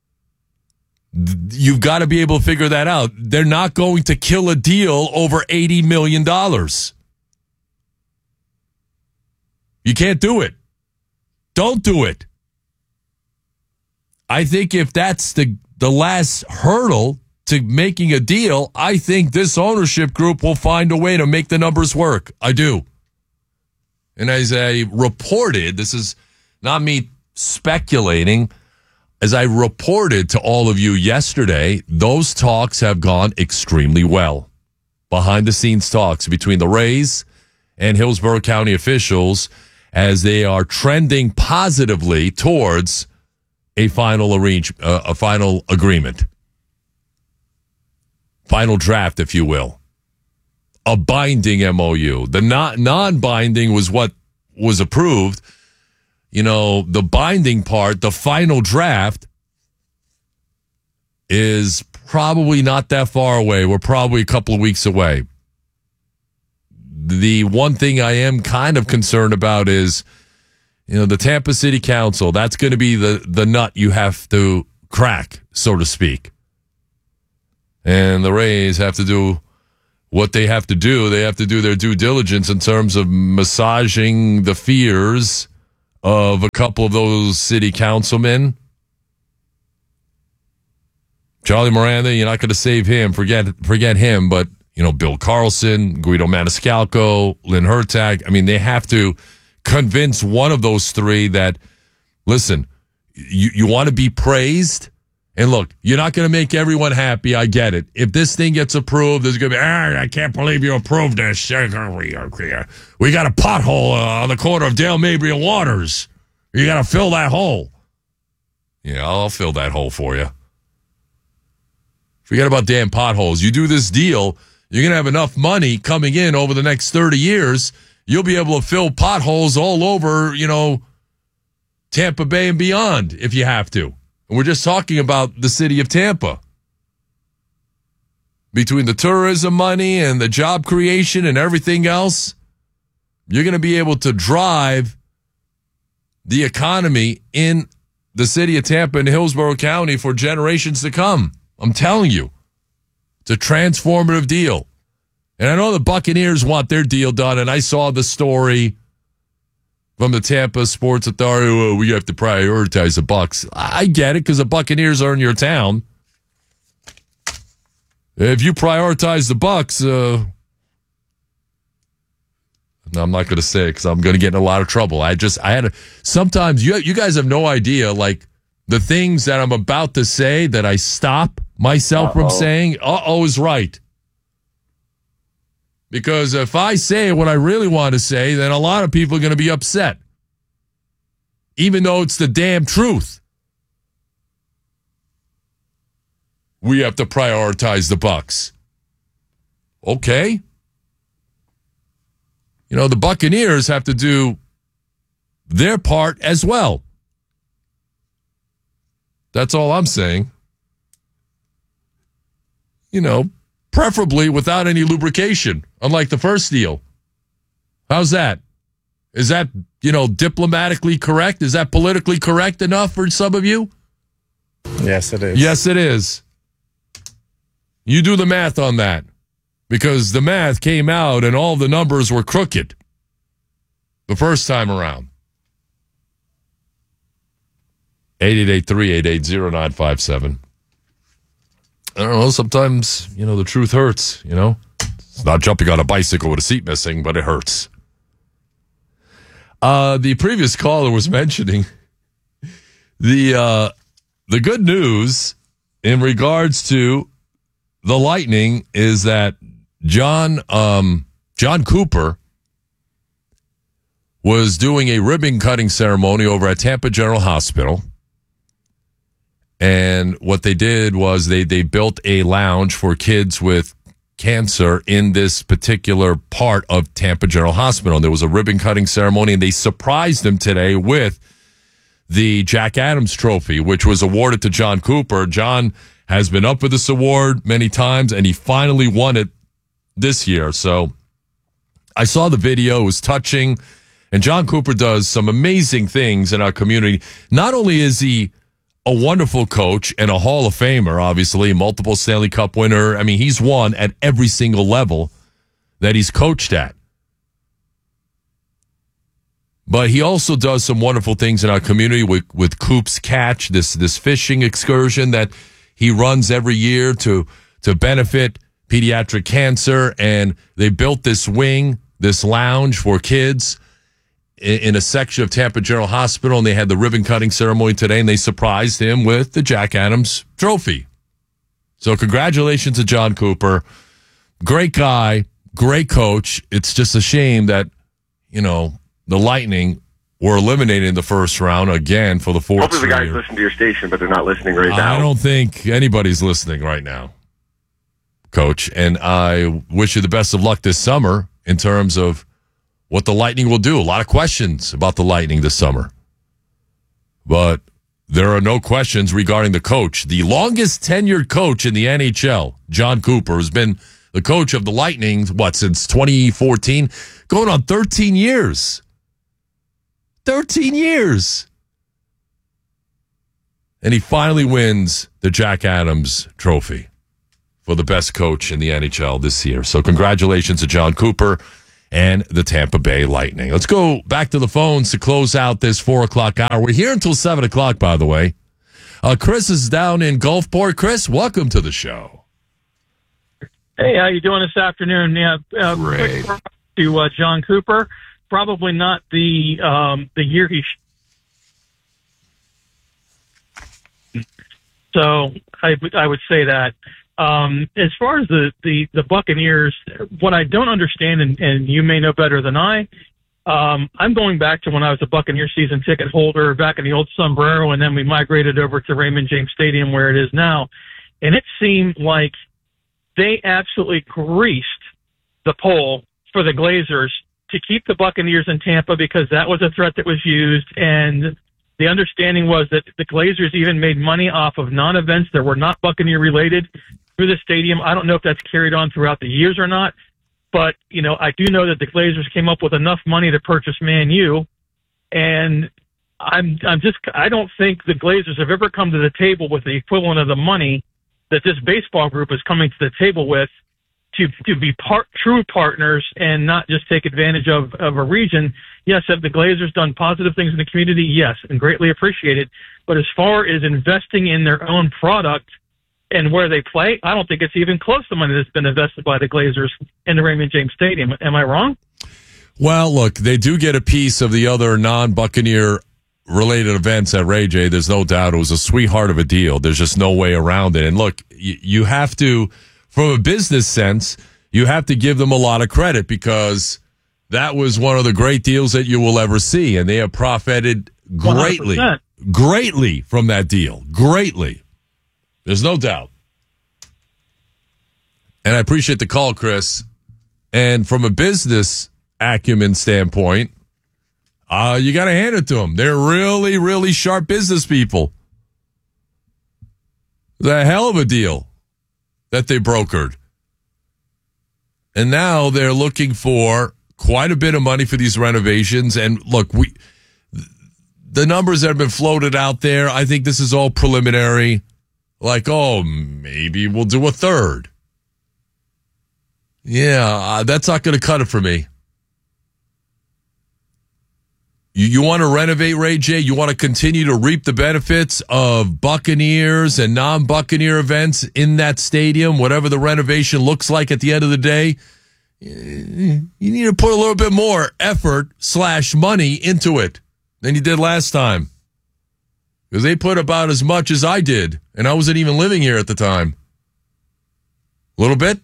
you've got to be able to figure that out. They're not going to kill a deal over eighty million dollars. You can't do it. Don't do it. I think if that's the, the last hurdle to making a deal, I think this ownership group will find a way to make the numbers work. I do. And as I reported, this is not me speculating, as I reported to all of you yesterday, those talks have gone extremely well. Behind the scenes talks between the Rays and Hillsborough County officials as they are trending positively towards a final arrange, uh, a final agreement. Final draft, if you will. A binding M O U. The not, non-binding was what was approved. You know, the binding part, the final draft, is probably not that far away. We're probably a couple of weeks away. The one thing I am kind of concerned about is, you know, the Tampa City Council. That's going to be the, the nut you have to crack, so to speak. And the Rays have to do what they have to do. They have to do their due diligence in terms of massaging the fears of a couple of those city councilmen. Charlie Miranda, you're not going to save him. Forget forget him. But, you know, Bill Carlson, Guido Maniscalco, Lynn Hertag. I mean, they have to convince one of those three that, listen, you, you want to be praised? And look, you're not going to make everyone happy. I get it. If this thing gets approved, there's going to be, ah, I can't believe you approved this. We got a pothole uh, on the corner of Dale Mabry and Waters. You got to fill that hole. Yeah, I'll fill that hole for you. Forget about damn potholes. You do this deal, you're going to have enough money coming in over the next thirty years. You'll be able to fill potholes all over, you know, Tampa Bay and beyond if you have to. And we're just talking about the city of Tampa. Between the tourism money and the job creation and everything else, you're going to be able to drive the economy in the city of Tampa and Hillsborough County for generations to come. I'm telling you, it's a transformative deal. And I know the Buccaneers want their deal done, and I saw the story from the Tampa Sports Authority. Oh, we have to prioritize the Bucs. I get it, because the Buccaneers are in your town. If you prioritize the Bucs, uh, no, I'm not going to say it because I'm going to get in a lot of trouble. I just, I had to, sometimes you, you guys have no idea, like, the things that I'm about to say that I stop myself Uh-oh. from saying, uh-oh is right. Because if I say what I really want to say, then a lot of people are going to be upset. Even though it's the damn truth. We have to prioritize the Bucs. Okay. You know, the Buccaneers have to do their part as well. That's all I'm saying. You know, preferably without any lubrication, unlike the first deal. How's that? Is that, you know, diplomatically correct? Is that politically correct enough for some of you? Yes, it is. Yes, it is. You do the math on that, because the math came out and all the numbers were crooked the first time around. eight eight eight, three eight eight, zero nine five seven. I don't know, sometimes, you know, the truth hurts, you know? It's not jumping on a bicycle with a seat missing, but it hurts. Uh, the previous caller was mentioning the uh, the good news in regards to the Lightning is that John um, John Cooper was doing a ribbon cutting ceremony over at Tampa General Hospital. And what they did was they, they built a lounge for kids with cancer in this particular part of Tampa General Hospital. And there was a ribbon cutting ceremony, and they surprised them today with the Jack Adams Trophy, which was awarded to John Cooper. John has been up for this award many times, and he finally won it this year. So I saw the video. It was touching. And John Cooper does some amazing things in our community. Not only is he a wonderful coach and a Hall of Famer, obviously, multiple Stanley Cup winner. I mean, he's won at every single level that he's coached at. But he also does some wonderful things in our community with, with Coop's Catch, this this fishing excursion that he runs every year to, to benefit pediatric cancer. And they built this wing, this lounge for kids in a section of Tampa General Hospital, and they had the ribbon cutting ceremony today, and they surprised him with the Jack Adams Trophy. So congratulations to John Cooper. Great guy, great coach. It's just a shame that, you know, the Lightning were eliminated in the first round again for the fourth Hopefully the guys year. listen to your station, but they're not listening right now. I don't think anybody's listening right now, Coach, and I wish you the best of luck this summer in terms of what the Lightning will do. A lot of questions about the Lightning this summer. But there are no questions regarding the coach. The longest tenured coach in the N H L, John Cooper, has been the coach of the Lightning, what, since twenty fourteen? Going on thirteen years. thirteen years. And he finally wins the Jack Adams Trophy for the best coach in the N H L this year. So congratulations to John Cooper and the Tampa Bay Lightning. Let's go back to the phones to close out this four o'clock hour. We're here until seven o'clock, by the way. Uh, Chris is down in Gulfport. Chris, welcome to the show. Hey, how you doing this afternoon? Yeah, uh, Great. quick to uh, John Cooper. Probably not the um, the year he. Sh- so I I would say that. Um, as far as the, the, the Buccaneers, what I don't understand, and, and you may know better than I, um, I'm going back to when I was a Buccaneer season ticket holder back in the old Sombrero, and then we migrated over to Raymond James Stadium where it is now. And it seemed like they absolutely greased the pole for the Glazers to keep the Buccaneers in Tampa because that was a threat that was used. And the understanding was that the Glazers even made money off of non-events that were not Buccaneer related through the stadium. I don't know if that's carried on throughout the years or not, but, you know, I do know that the Glazers came up with enough money to purchase Man U, and I'm, I'm just, I don't think the Glazers have ever come to the table with the equivalent of the money that this baseball group is coming to the table with to, to be part, true partners and not just take advantage of, of a region. Yes, have the Glazers done positive things in the community? Yes, and greatly appreciated. But as far as investing in their own product and where they play, I don't think it's even close to money that's been invested by the Glazers in the Raymond James Stadium. Am I wrong? Well, look, they do get a piece of the other non-Buccaneer related events at Ray J. There's no doubt it was a sweetheart of a deal. There's just no way around it. And look, you, you have to, from a business sense, you have to give them a lot of credit because that was one of the great deals that you will ever see. And they have profited greatly, one hundred percent greatly from that deal. Greatly. There's no doubt. And I appreciate the call, Chris. And from a business acumen standpoint, uh, you got to hand it to them. They're really, really sharp business people. It's a hell of a deal that they brokered. And now they're looking for quite a bit of money for these renovations. And look, we the numbers that have been floated out there, I think this is all preliminary. Like, oh, maybe we'll do a third. Yeah, uh, that's not going to cut it for me. You, you want to renovate, Ray J? You want to continue to reap the benefits of Buccaneers and non-Buccaneer events in that stadium, whatever the renovation looks like at the end of the day? You need to put a little bit more effort slash money into it than you did last time. Because they put about as much as I did, and I wasn't even living here at the time. A little bit.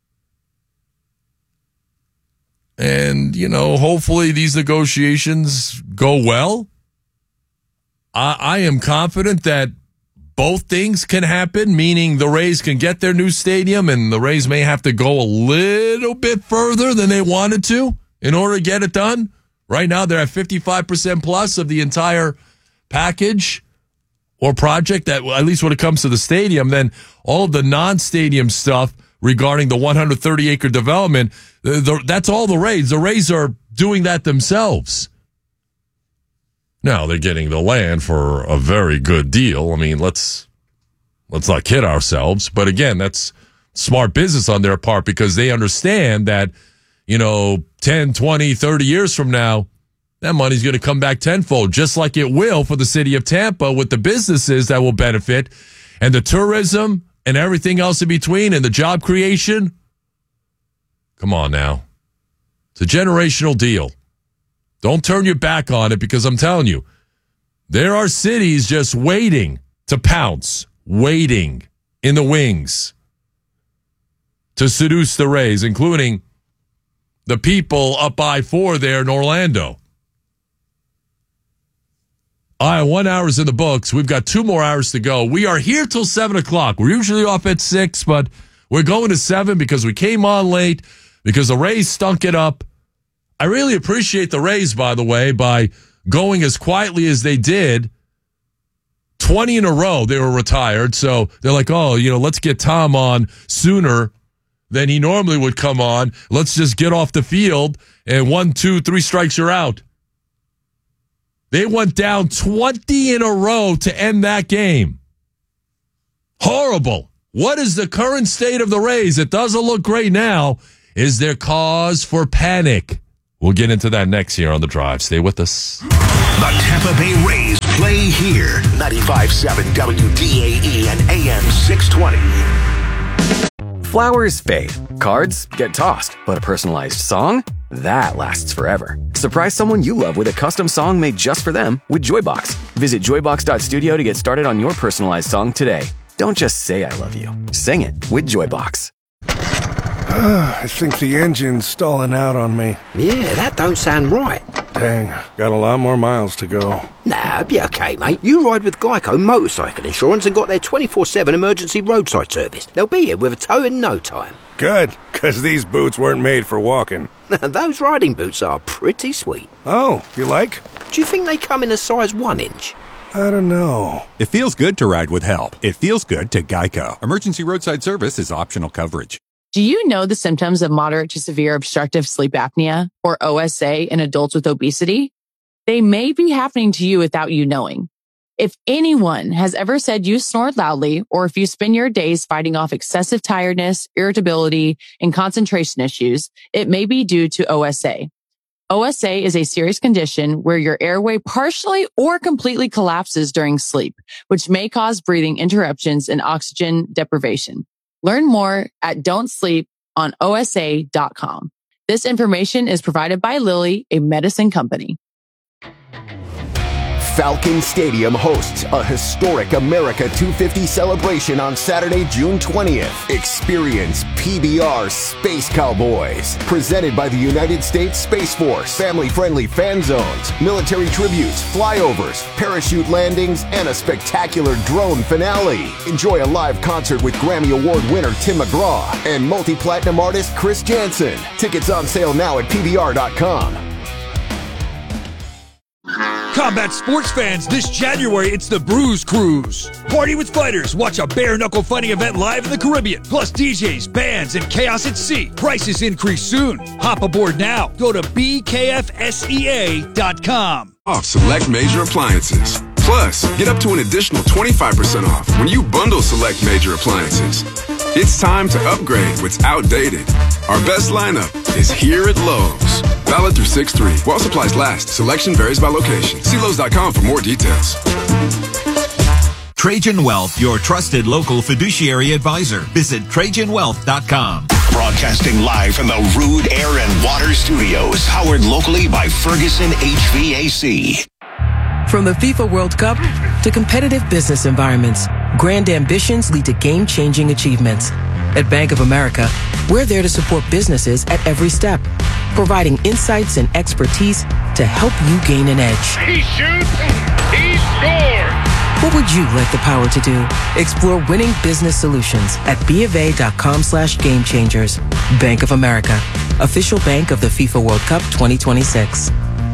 And, you know, hopefully these negotiations go well. I, I am confident that both things can happen, meaning the Rays can get their new stadium, and the Rays may have to go a little bit further than they wanted to in order to get it done. Right now, they're at fifty-five percent plus of the entire package or project, that at least when it comes to the stadium. Then all of the non-stadium stuff regarding the one hundred thirty acre development, the, the, that's all the Rays. The Rays are doing that themselves. Now, they're getting the land for a very good deal. I mean, let's let's not kid ourselves. But again, that's smart business on their part because they understand that, you know, ten, twenty, thirty years from now, that money's going to come back tenfold, just like it will for the city of Tampa with the businesses that will benefit and the tourism and everything else in between and the job creation. Come on now. It's a generational deal. Don't turn your back on it because I'm telling you, there are cities just waiting to pounce, waiting in the wings to seduce the Rays, including the people up I four there in Orlando. All right, one hour's in the books. We've got two more hours to go. We are here till seven o'clock. We're usually off at six, but we're going to seven because we came on late, because the Rays stunk it up. I really appreciate the Rays, by the way, by going as quietly as they did. twenty in a row, they were retired. So they're like, oh, you know, let's get Tom on sooner than he normally would come on. Let's just get off the field, and one, two, three strikes, you're out. They went down twenty in a row to end that game. Horrible. What is the current state of the Rays? It doesn't look great now. Is there cause for panic? We'll get into that next here on The Drive. Stay with us. The Tampa Bay Rays play here. ninety-five point seven W D A E and A M six twenty. Flowers fade. Cards get tossed. But a personalized song? That lasts forever. Surprise someone you love with a custom song made just for them with Joybox. Visit joybox dot studio to get started on your personalized song today. Don't just say I love you. Sing it with Joybox. I think the engine's stalling out on me. Yeah, that don't sound right. Dang, got a lot more miles to go. Nah, be okay, mate. You ride with Geico Motorcycle Insurance and got their twenty-four seven emergency roadside service. They'll be here with a tow in no time. Good, because these boots weren't made for walking. Those riding boots are pretty sweet. Oh, you like? Do you think they come in a size one inch? I don't know. It feels good to ride with help. It feels good to Geico. Emergency roadside service is optional coverage. Do you know the symptoms of moderate to severe obstructive sleep apnea, or O S A, in adults with obesity? They may be happening to you without you knowing. If anyone has ever said you snored loudly, or if you spend your days fighting off excessive tiredness, irritability, and concentration issues, it may be due to O S A. O S A is a serious condition where your airway partially or completely collapses during sleep, which may cause breathing interruptions and oxygen deprivation. Learn more at don't sleep on O S A dot com. This information is provided by Lilly, a medicine company. Falcon Stadium hosts a historic America two fifty celebration on Saturday, June twentieth. Experience P B R Space Cowboys, presented by the United States Space Force. Family-friendly fan zones, military tributes, flyovers, parachute landings, and a spectacular drone finale. Enjoy a live concert with Grammy Award winner Tim McGraw and multi-platinum artist Chris Jansen. Tickets on sale now at P B R dot com. Combat sports fans, this January it's the Bruise Cruise. Party with fighters, watch a bare-knuckle fighting event live in the Caribbean. Plus D Js, bands, and chaos at sea. Prices increase soon. Hop aboard now. Go to B K F S E A dot com. Off select major appliances. Plus, get up to an additional twenty-five percent off when you bundle select major appliances. It's time to upgrade what's outdated. Our best lineup is here at Lowe's. Valid through six three. While supplies last, selection varies by location. See Lowe's dot com for more details. Trajan Wealth, your trusted local fiduciary advisor. Visit Trajan Wealth dot com. Broadcasting live from the Rude Air and Water Studios, powered locally by Ferguson H V A C. From the FIFA World Cup to competitive business environments, grand ambitions lead to game-changing achievements. At Bank of America, we're there to support businesses at every step, providing insights and expertise to help you gain an edge. He shoots, he scores! What would you like the power to do? Explore winning business solutions at B of A dot com slash game changers. Bank of America, official bank of the FIFA World Cup twenty twenty-six.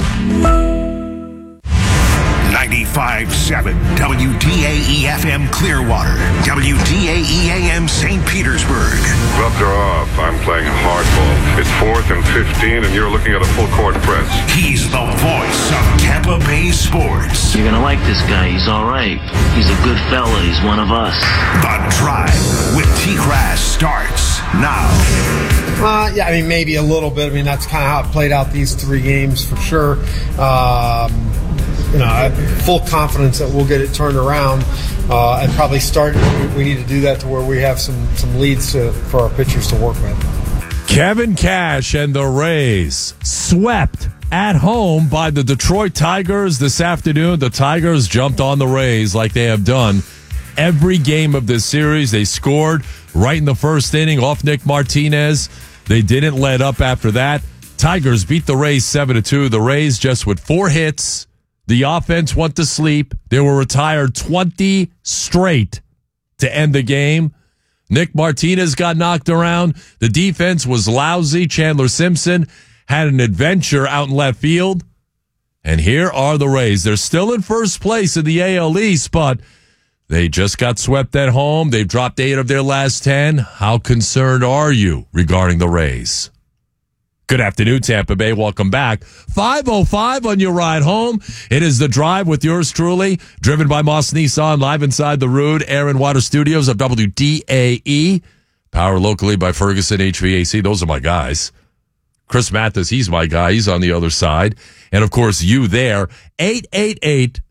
ninety-five point seven W D A E F M Clearwater, W D A E A M Saint Petersburg. Rub her off. I'm playing hardball. It's fourth and fifteen, and you're looking at a full court press. He's the voice of Tampa Bay sports. You're gonna like this guy. He's all right. He's a good fella. He's one of us. The Drive with T-Crass starts now. Uh, yeah, I mean, maybe a little bit. I mean, that's kind of how it played out these three games for sure. Um, you know, I have full confidence that we'll get it turned around uh, and probably start. We need to do that to where we have some, some leads to, for our pitchers to work with. Kevin Cash and the Rays swept at home by the Detroit Tigers this afternoon. The Tigers jumped on the Rays like they have done every game of this series. They scored right in the first inning off Nick Martinez. They didn't let up after that. Tigers beat the Rays seven to two. The Rays just with four hits. The offense went to sleep. They were retired twenty straight to end the game. Nick Martinez got knocked around. The defense was lousy. Chandler Simpson had an adventure out in left field. And here are the Rays. They're still in first place in the A L East, but they just got swept at home. They've dropped eight of their last ten. How concerned are you regarding the Rays? Good afternoon, Tampa Bay. Welcome back. five oh five on your ride home. It is The Drive with yours truly, driven by Moss Nissan, live inside the Rude Air and Water Studios of W D A E. Powered locally by Ferguson H V A C. Those are my guys. Chris Mathis, he's my guy. He's on the other side. And, of course, you there. eight eight eight,